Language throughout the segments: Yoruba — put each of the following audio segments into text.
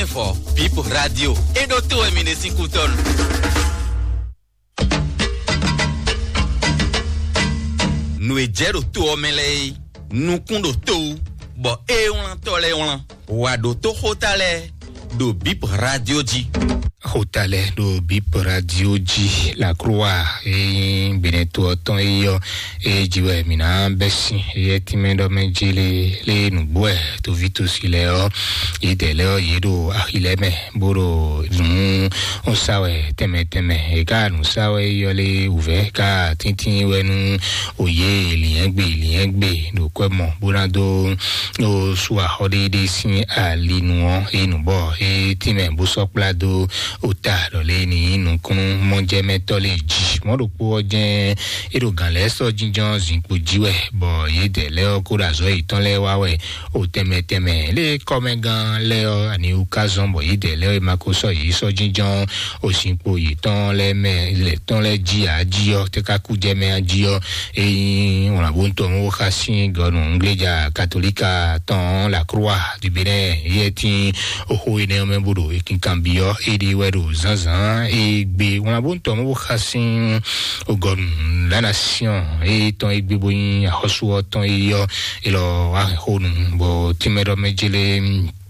Info, People Radio, e dottor Emine Sinkuton. Nou e jero to omelei, nou kundo to, bo e on tole on, wado to hotale, do Bip Radio G. Hotale do Bip Radio G, La Croix, e Beneto ton e jiwe mina besi, e timendo menjele, le nubwe, to vito sileo, e deleo yedo ahileme, boro, on sawe, teme, e ka nou sawe yole uve, ka tintin wenu, oye, liengbe, do kwemo, burando, no swa hode de sin ali nou, e nubo, e time, busok plado, ota dole ni nu kunu monje metole ji modo po je erogan le so jinjan zinpo jiwe bo ye de le okura zo itan le wawe o teme le komegan le ani ukazon bo ye de le makoso yi so jinjan o sinpo itan le me le ton le ji ajio te ka ku je me ajio e on a bonto mo khasin gonu ngleja katolika ton la croix du Bénin yeti o hoine me budo e kinkambio e di Zanzan et B. On a bon temps au Khassin au Gon la nation et ton et Biboin à Hosuo ton et lo a honum bo timero mejele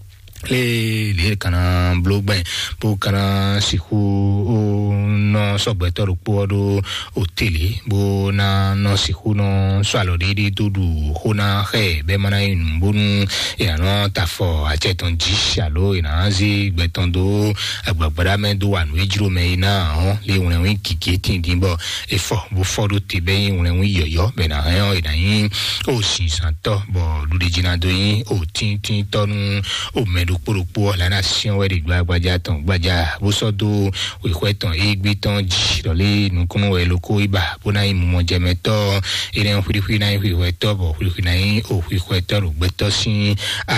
les kana blog ben pour kana siku no sobeto pour do au télé bo na no siku no swalo de dudu hona he be mana in bun e no ta fo a cheton ji alo ina zi betondo agbabara men do anu ejiro me ina on le won won kiki tin dimbo e fo bo fo do te be won won yoyo be na he o ina yin o si santo bo lu de jina do yin o tin tonu o me pour la nation ouais de gbaja ton gbaja bo sodo we kweton egbe ton ji dole nu kunu we loko iba bona imu monje meto ere on furi na wi weto bo furi na o wi kweto ro gbeto sin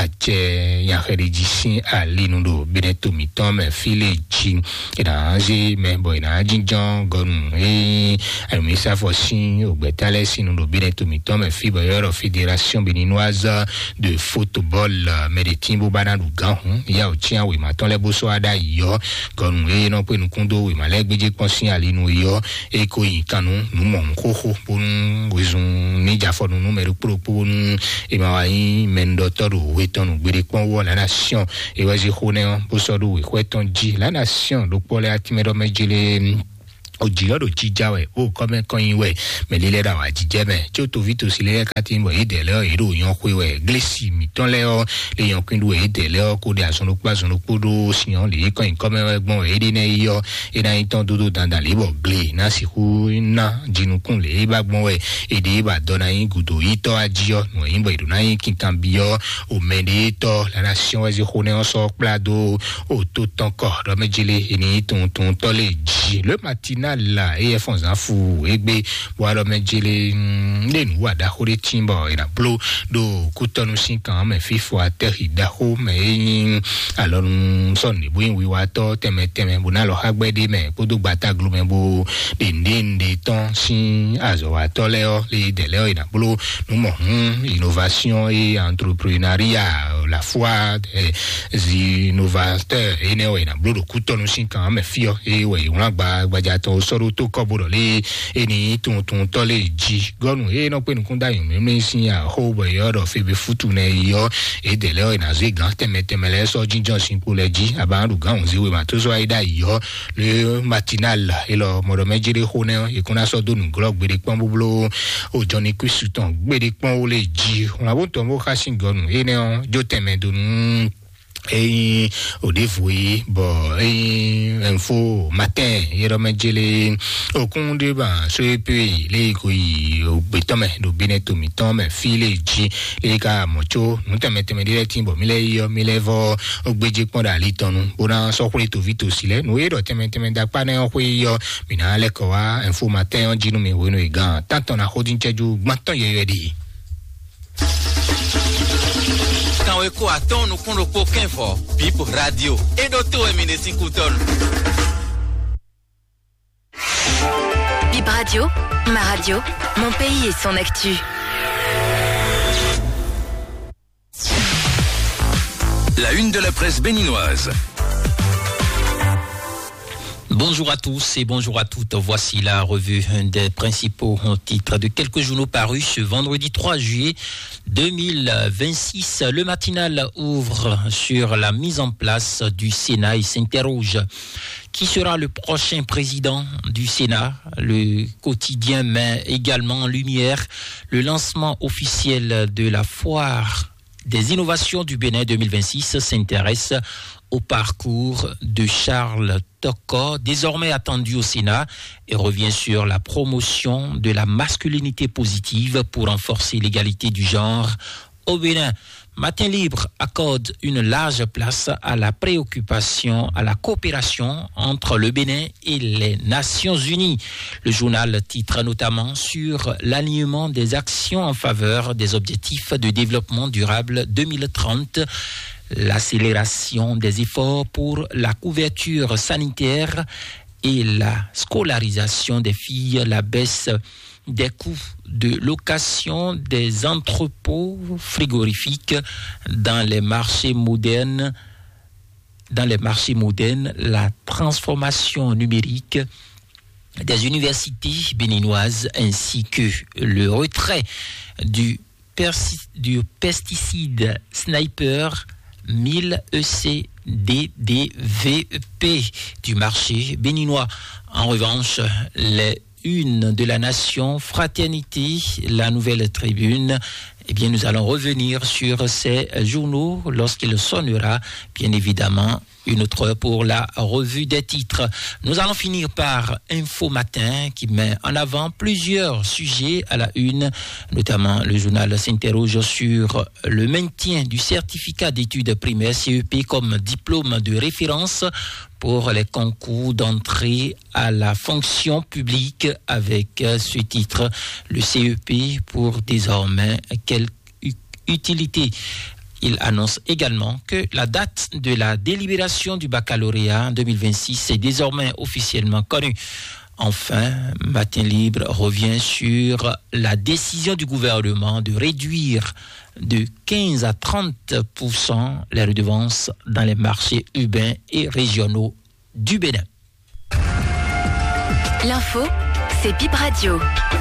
aje yan kheriji sin ali nu do beneto mi ton me file ji ina ji me boy na jinjon gonu e almi sa fo sin o gbetale sin nu do beneto mi ton me fibo yoro fédération béninoise de football Medellin bobana du gan ya o tia we maton le boso ada yo gonu e no pe nu kundo we male gbeje pon sin ali nu yo e ko yin kanu nu mo nkoho bun wezun ni ja fo nu numero propo nu e ma wa yin mendo toru we tonu gbere pon wo la nation e wa ji khone boso do we kweton ji la nation do pole atimero mejele ojiyodo jijawe o come konyiwe melile da wa jijeme tí ó tó vito sile ka tin bo idele ero yan kwewe glesi mi ton le o le yan kwindu idele o ko de asono podo siyan le kan come egbon ede ne yo ina itan dodo dandan le bo gle na siku na jinukun le ba gbon we ede ba dona yin gudo ito ajiyo no yin bo ido na yin kinkan biyo o mede to la nation wa ji khone on so plado o to ton ko do mejele eni ton to le ji le matin la e fon za fu egbe wa lo mejele le nu wa da hore timbo ina blo do kutonu sin kan me fifo ateri da ho me alon son ni buin wi wa to teme bu na lo hagbede me podo gbata glo me bo de ton sin azo wa to le o le de le ina blo nu mo innovation et entrepreneuriat la foi des innovateurs ene o ina blo do kutonu sin kan me fio e we won gba to soro to kobodo le eni tun to le ji gonu e no pe nkun da yin me sin ya ho bo yodo fe be futu na yo e de le na ze gan teme le so jinjon sin po le ji abandu gan ze we ma to so aida yo le matinal e lo modo mejire ho ne e kuna so do nu glo gbede pon bublo o joni kwisuton gbede pon o le ji on bon to mo khasin gonu e ne jo teme do nu et au dévoué bon info matin yero mejele o kunde ba so epi le ko yi o betome do bineto mi tome file ji le ka mocho nu teme dire timbo mi le yo mi le vo o gbeje pon da litonu bona so kure to vito sile nu e do teme da pa na ko yo mi na le ko wa info matin on jinu mi wo no igan tanton na hodin cheju gbantan yeyedi Quand we ko aton nou kon ko kenfo Bip Radio et dottor Emine Sinkuton. Bip Radio, ma radio, mon pays et son actu. La une de la presse béninoise. Bonjour à tous et bonjour à toutes. Voici la revue des principaux titres de quelques journaux parus ce vendredi 3 juillet 2026. Le matinal ouvre sur la mise en place du Sénat et s'interroge. Qui sera le prochain président du Sénat? Le quotidien met également en lumière le lancement officiel de la foire des innovations du Bénin 2026 s'intéresse au parcours de Charles Toko, désormais attendu au Sénat, et revient sur la promotion de la masculinité positive pour renforcer l'égalité du genre au Bénin. Matin Libre accorde une large place à la préoccupation, à la coopération entre le Bénin et les Nations Unies. Le journal titre notamment sur l'alignement des actions en faveur des objectifs de développement durable 2030, l'accélération des efforts pour la couverture sanitaire et la scolarisation des filles, la baisse des coûts de location des entrepôts frigorifiques dans les marchés modernes, la transformation numérique des universités béninoises ainsi que le retrait du pesticide Sniper 1000 ECDDVP du marché béninois. En revanche, les une de la Nation, Fraternité, la Nouvelle Tribune. Eh bien, nous allons revenir sur ces journaux lorsqu'il sonnera, bien évidemment, une autre heure pour la revue des titres. Nous allons finir par Info Matin qui met en avant plusieurs sujets à la une, notamment le journal s'interroge sur le maintien du certificat d'études primaires CEP comme diplôme de référence pour les concours d'entrée à la fonction publique avec ce titre, le CEP pour désormais quelle utilité. Il annonce également que la date de la délibération du baccalauréat en 2026 est désormais officiellement connue. Enfin, Matin Libre revient sur la décision du gouvernement de réduire de 15 à 30% les redevances dans les marchés urbains et régionaux du Bénin. L'info, c'est Bip Radio.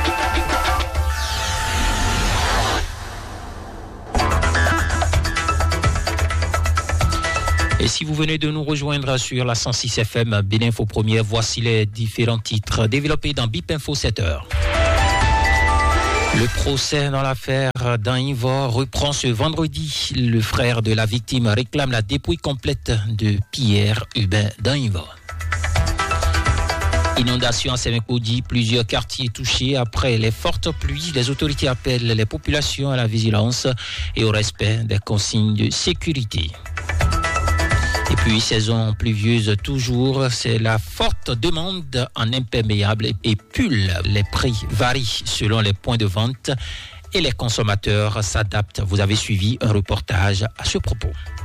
Et si vous venez de nous rejoindre sur la 106 FM Bénin Info Première, voici les différents titres développés dans Bip Info 7h. Le procès dans l'affaire d'Invor reprend ce vendredi. Le frère de la victime réclame la dépouille complète de Pierre Hubin d'Invor. Inondation à Sémécoudi, plusieurs quartiers touchés après les fortes pluies. Les autorités appellent les populations à la vigilance et au respect des consignes de sécurité. Et puis, saison pluvieuse toujours, c'est la forte demande en imperméable et pull. Les prix varient selon les points de vente et les consommateurs s'adaptent. Vous avez suivi un reportage à ce propos.